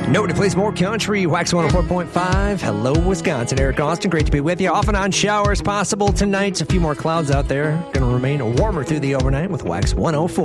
Nobody plays more country. Wax 104.5. Hello, Wisconsin. Eric Austin, great to be with you. Off and on showers possible tonight. A few more clouds out there. Going to remain warmer through the overnight with Wax 104.